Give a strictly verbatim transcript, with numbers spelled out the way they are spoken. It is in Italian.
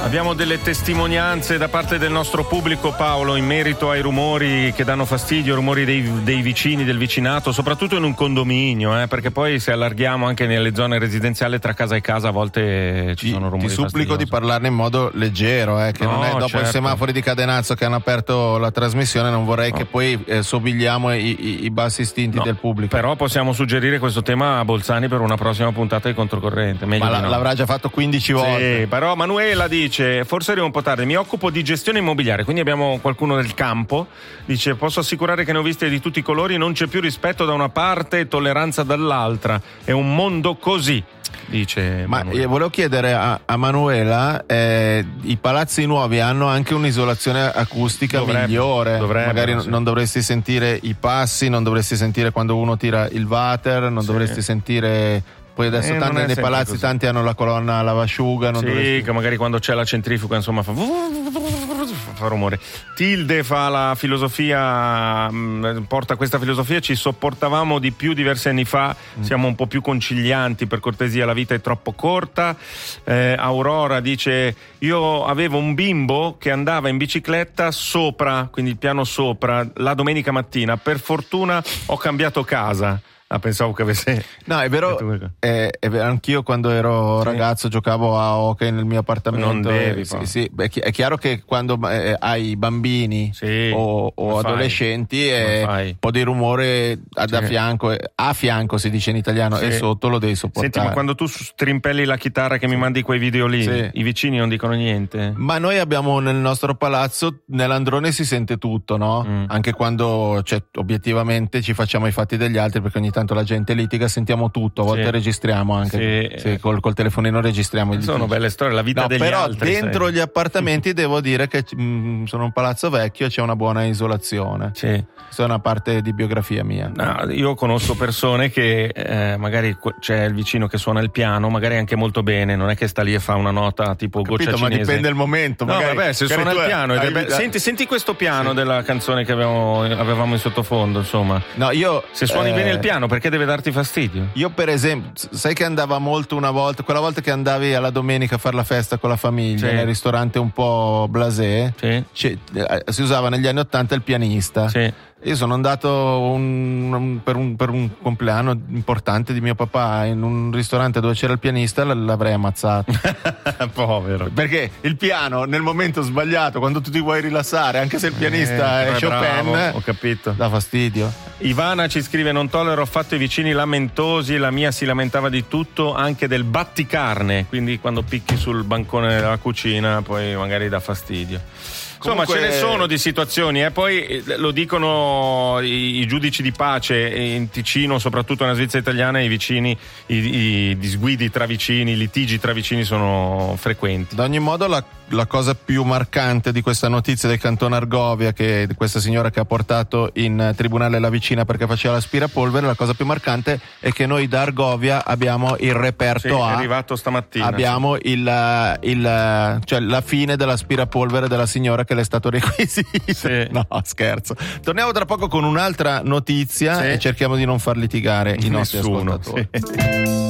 Abbiamo delle testimonianze da parte del nostro pubblico, Paolo, in merito ai rumori che danno fastidio, rumori dei, dei vicini, del vicinato, soprattutto in un condominio, eh, perché poi se allarghiamo anche nelle zone residenziali tra casa e casa a volte ci ti, sono rumori ti supplico fastidiosi. di parlarne in modo leggero, eh, che No, non è dopo certo. i semafori di cadenazzo che hanno aperto la trasmissione, non vorrei No. che poi eh, sobigliamo i, i, i bassi istinti No, del pubblico. Però possiamo suggerire questo tema a Bolzani per una prossima puntata di Controcorrente. Meglio Ma di la, no. l'avrà già fatto quindici volte. Sì, però Manuela dice: forse arrivo un po' tardi, mi occupo di gestione immobiliare, quindi abbiamo qualcuno del campo. Dice: posso assicurare che ne ho viste di tutti i colori, non c'è più rispetto da una parte e tolleranza dall'altra, è un mondo così, dice Ma Manuela. eh, volevo chiedere a, a Manuela, eh, i palazzi nuovi hanno anche un'isolazione acustica Dovrebbe, migliore, dovrebbero, magari sì. non dovresti sentire i passi, non dovresti sentire quando uno tira il water, non Sì. dovresti sentire. Poi adesso Eh, tanti non è nei sempre palazzi così. tanti hanno la colonna lavasciuga, non Sì, dovresti... che magari quando c'è la centrifuga insomma fa fa rumore. Tilde fa la filosofia, mh, porta questa filosofia: ci sopportavamo di più diversi anni fa, mm. siamo un po' più concilianti, per cortesia, la vita è troppo corta. eh, Aurora dice: io avevo un bimbo che andava in bicicletta sopra, quindi il piano sopra, la domenica mattina, per fortuna ho cambiato casa. Ah, pensavo che avesse... No, è vero, è, è vero, anch'io quando ero Sì. ragazzo giocavo a hockey nel mio appartamento. Non devi, eh, sì, poi. sì, beh, è chiaro che quando eh, hai bambini Sì, o, o come fai? adolescenti Come eh, fai? un po' di rumore a, da Sì. fianco, eh, a fianco si dice in italiano, Sì. e sotto lo devi sopportare. Senti, ma quando tu strimpelli la chitarra che mi mandi quei video lì, Sì. i vicini non dicono niente? Ma noi abbiamo nel nostro palazzo, nell'androne si sente tutto, no? Mm. Anche quando, cioè, obiettivamente ci facciamo i fatti degli altri, perché ogni tanto la gente litiga, sentiamo tutto, a volte Sì. registriamo anche, Sì. sì, col, col telefonino registriamo i Sono litigi. belle storie, la vita No, degli però altri. dentro sai. gli appartamenti devo dire che mh, sono un palazzo vecchio e c'è una buona isolazione. Sì. Questa è una parte di biografia mia. No, io conosco persone che eh, magari c'è il vicino che suona il piano, magari anche molto bene, non è che sta lì e fa una nota tipo Capito, goccia ma cinese. dipende il momento. No, magari, vabbè, se magari suona tu il piano ed è hai- be- senti, senti questo piano Sì. della canzone che avevamo, avevamo in sottofondo, insomma. No, io Se suoni eh, bene il piano, perché deve darti fastidio? Io per esempio, sai che andava molto una volta, quella volta che andavi alla domenica a fare la festa con la famiglia, Sì. nel ristorante un po' blasé, Sì. c'è- eh, si usava negli anni ottanta il pianista. Sì. Io sono andato un- un- per, un, per un compleanno importante di mio papà in un ristorante dove c'era il pianista, l- l'avrei ammazzato. Povero. Perché il piano nel momento sbagliato, quando tu ti vuoi rilassare, anche se il pianista Eh, è però è Chopin, bravo, ho capito. dà fastidio. Ivana ci scrive: non tollero affatto i vicini lamentosi, la mia si lamentava di tutto, anche del batticarne, quindi quando picchi sul bancone della cucina poi magari dà fastidio. Insomma, Comunque- ce ne sono di situazioni, eh? Poi eh, lo dicono i, i giudici di pace in Ticino, soprattutto nella Svizzera italiana, i vicini, i, i disguidi tra vicini, i litigi tra vicini sono frequenti. Ad ogni modo la, la cosa più marcante di questa notizia del Canton Argovia, che di questa signora che ha portato in tribunale la vicina perché faceva l'aspirapolvere, la cosa più marcante è che noi da Argovia abbiamo il reperto Sì, è A, arrivato stamattina. abbiamo il, il cioè la fine dell'aspirapolvere della signora che le è stato requisito. Sì. No, scherzo. Torniamo tra poco con un'altra notizia Sì. e cerchiamo di non far litigare i nostri Nessuno, ascoltatori. sì.